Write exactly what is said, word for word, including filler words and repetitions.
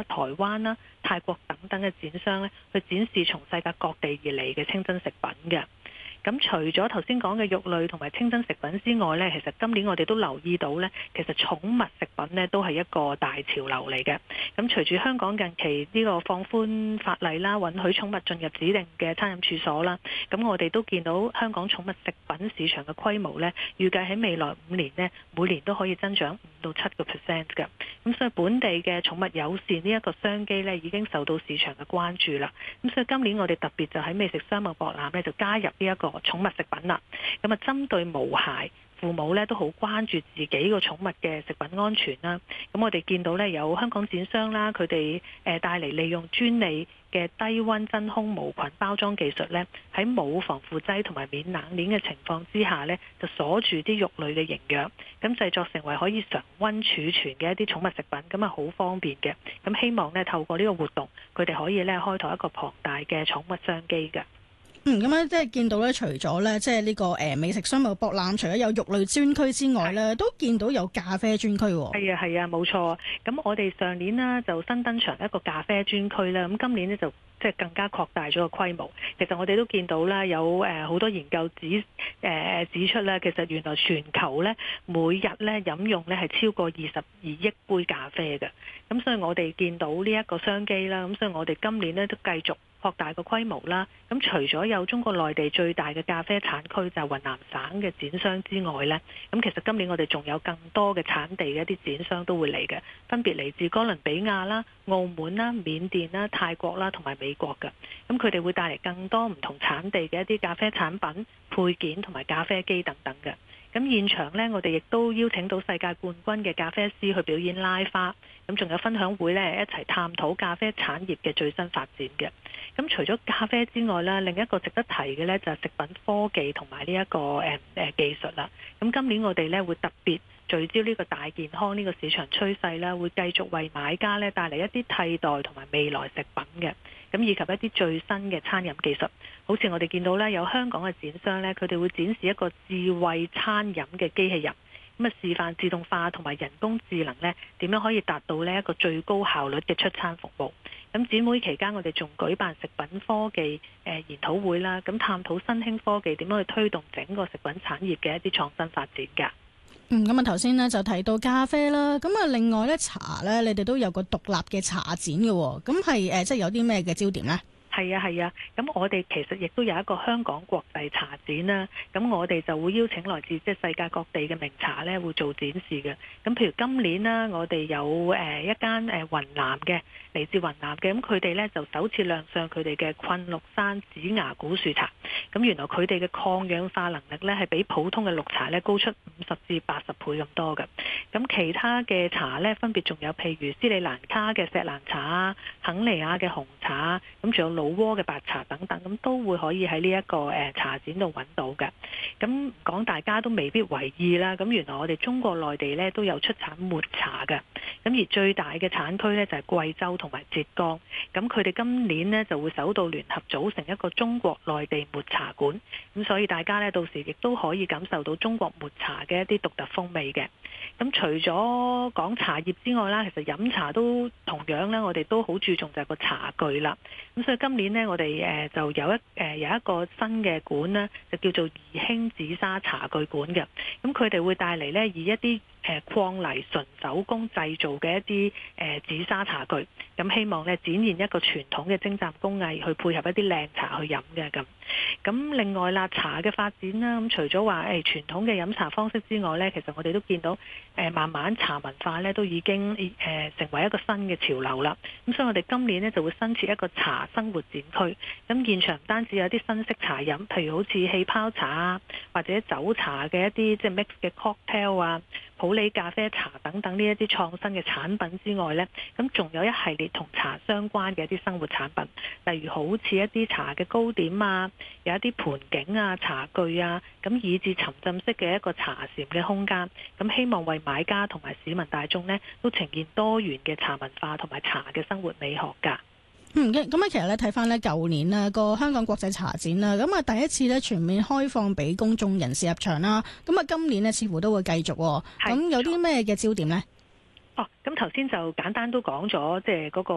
台灣啦、泰國等等嘅展商咧，去展示從世界各地而嚟嘅清真食品嘅。咁除咗頭先講嘅肉類同埋清真食品之外呢，其實今年我哋都留意到呢，其實寵物食品呢都係一個大潮流嚟嘅。咁隨住香港近期呢個放寬法例啦，允許寵物進入指定嘅餐飲處所啦，咁我哋都見到香港寵物食品市場嘅規模呢，預計喺未來五年呢，每年都可以增長五到七個 percent 嘅。咁所以本地嘅寵物友善呢一個商機呢，已經受到市場嘅關注啦。咁所以今年我哋特別就喺美食商貿博覽呢，就加入呢一個寵物食品啦，咁啊針對毛孩父母咧都好關注自己個寵物嘅食品安全啦。咁我哋見到咧有香港展商啦，佢哋誒帶嚟利用專利嘅低溫真空無菌包裝技術咧，喺冇防腐劑同埋免冷鏈嘅情況之下咧，就鎖住啲肉類嘅營養，咁製作成為可以常溫儲存嘅一啲寵物食品，咁啊好方便嘅。咁希望咧透過呢個活動，佢哋可以咧開拓一個龐大嘅寵物商機嘅。 嗯，咁樣即係見到咧，除咗咧，即係呢個誒美食商貿博覽，除咗有肉類專區之外咧，都見到有咖啡專區。 係啊，係啊，冇錯。咁我哋上年呢就新登場一個咖啡專區啦。咁今年呢就即係更加擴大咗個規模。其實我哋都見到啦，有誒好多研究指誒指出咧，其實原來全球咧每日咧飲用咧係超過二十二億杯咖啡嘅。咁所以我哋見到呢一個商機啦。咁所以我哋今年咧都繼續擴大個規模啦，咁除咗有中國內地最大嘅咖啡產區就係雲南省嘅展商之外呢，咁其實今年我哋仲有更多嘅產地嘅一啲展商都會嚟嘅，分別嚟自哥倫比亞啦、澳門啦、緬甸啦、泰國啦同埋美國嘅，咁佢哋會帶嚟更多唔同產地嘅一啲咖啡產品、配件同埋咖啡機等等嘅。咁現場呢，我哋亦都邀請到世界冠軍嘅咖啡師去表演拉花，咁仲有分享會呢，一齊探討咖啡產業嘅最新發展嘅。咁除咗咖啡之外呢，另一個值得提嘅呢，就係食品科技同埋呢一個誒誒技術啦。咁今年我哋呢會特別聚焦呢個大健康呢個市場趨勢啦，會繼續為買家呢帶嚟一啲替代同埋未來食品嘅，咁以及一啲最新嘅餐飲技術。好似我哋見到呢，有香港嘅展商呢，佢哋會展示一個智慧餐飲嘅機器人，咁啊示範自動化同埋人工智能呢點樣可以達到呢一個最高效率嘅出餐服務。咁展會期間，我哋仲舉辦食品科技誒研討會啦，咁探討新興科技點樣去推動整個食品產業嘅一啲創新發展㗎。 嗯，咁啊頭先咧就提到咖啡啦，咁啊另外咧茶咧，你哋都有個獨立嘅茶展嘅，咁係誒即係有啲咩嘅焦點呢？ 係啊係啊，咁我哋其實亦都有一個香港國際茶展啦，咁我哋就會邀請來自即係世界各地嘅名茶咧，會做展示嘅。咁譬如今年啦，我哋有誒一間誒雲南嘅嚟自雲南嘅，咁佢哋咧就首次亮相佢哋嘅昆綠山紫芽古樹茶。咁原來佢哋嘅抗氧化能力咧係比普通嘅綠茶咧高出五十至八十倍咁多嘅。咁其他嘅茶咧分別仲有譬如斯里蘭卡嘅錫蘭茶啊、肯尼亞嘅紅茶，咁仲有老撾嘅白茶等等，咁都會可以喺呢一個誒茶展度揾到嘅。咁講大家都未必為意啦。咁原來我哋中國內地咧都有出產抹茶嘅。咁而最大嘅產區咧就係貴州同埋浙江。咁佢哋今年呢就會首度聯合組成一個中國內地抹茶館。咁所以大家咧到時亦都可以感受到中國抹茶嘅一啲獨特風味嘅。咁除咗講茶葉之外啦，其實飲茶都同樣咧，我哋都好注重就係個茶具啦。咁所以今年呢，我哋誒就有一誒有一個新嘅館呢，就叫做宜興紫砂茶具館嘅。咁佢哋會帶嚟呢，以一啲誒礦泥純手工製造嘅一啲誒紫砂茶具，咁希望呢，展現一個傳統嘅精湛工藝，去配合一啲靚茶去飲嘅咁。咁另外啦，茶嘅發展啦，咁除咗話誒傳統嘅飲茶方式之外呢，其實我哋都見到誒慢慢茶文化呢都已經誒成為一個新嘅潮流啦。咁所以我哋今年呢就會新設一個茶生活展區。咁現場唔單止有啲新式茶飲，譬如好似氣泡茶啊，或者酒茶嘅一啲即係 mix 嘅 cocktail 啊、普洱咖啡茶等等呢一啲創新嘅產品之外呢，咁仲有一系列同茶相關嘅一啲生活產品，例如好似一啲茶嘅糕點啊，有一啲盤景啊、茶具啊，咁以至沉浸式嘅一個茶禪嘅空間，咁希望為買家同埋市民大眾呢都呈現多元嘅茶文化同埋茶嘅生活美學㗎。 嗯，咁啊，其實咧睇翻咧舊年啦個香港國際茶展啦，咁啊第一次咧全面開放俾公眾人士入場啦，咁啊今年咧似乎都會繼續，咁有啲咩嘅焦點呢？ 哦，咁頭先就簡單都講咗，即係嗰個